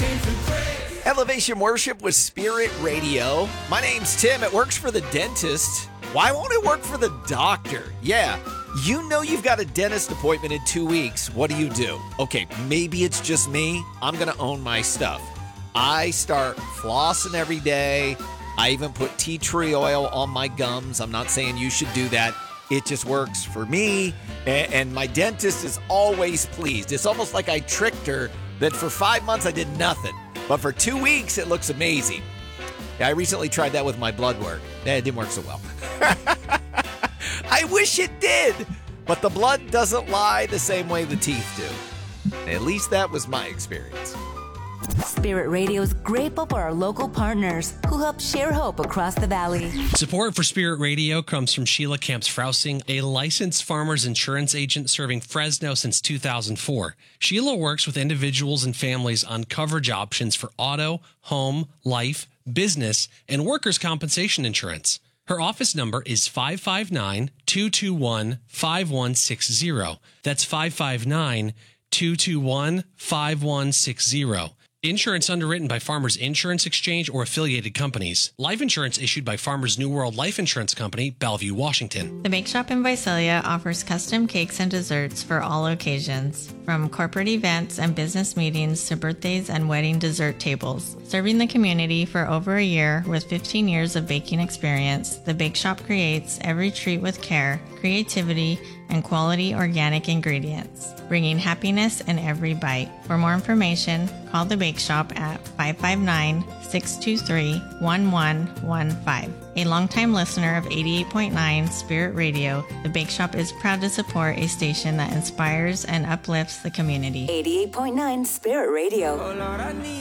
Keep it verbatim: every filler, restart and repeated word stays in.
Elevation Worship with Spirit Radio. My name's Tim. It works for the dentist. Why won't it work for the doctor? Yeah, you know you've got a dentist appointment in two weeks. What do you do? Okay, maybe it's just me. I'm going to own my stuff. I start flossing every day. I even put tea tree oil on my gums. I'm not saying you should do that. It just works for me. And my dentist is always pleased. It's almost like I tricked her that for five months I did nothing. But for two weeks, it looks amazing. Yeah, I recently tried that with my blood work. It didn't work so well. I wish it did. But the blood doesn't lie the same way the teeth do. At least that was my experience. Spirit Radio is grateful for our local partners who help share hope across the valley. Support for Spirit Radio comes from Sheila Camps-Frousing, a licensed farmer's insurance agent serving Fresno since two thousand four. Sheila works with individuals and families on coverage options for auto, home, life, business, and workers' compensation insurance. Her office number is five five nine, two two one, five one six zero. That's five five nine, two two one, five one six zero. Insurance underwritten by Farmers Insurance Exchange or affiliated companies. Life insurance issued by Farmers New World Life Insurance Company, Bellevue, Washington. The Bake Shop in Visalia offers custom cakes and desserts for all occasions, from corporate events and business meetings to birthdays and wedding dessert tables. Serving the community for over a year with fifteen years of baking experience, the Bake Shop creates every treat with care, creativity, and quality organic ingredients, bringing happiness in every bite. For more information, call the Bake Shop at five five nine, six two three, one one one five. A longtime listener of eighty-eight point nine Spirit Radio, the Bake Shop is proud to support a station that inspires and uplifts the community. eighty-eight point nine Spirit Radio.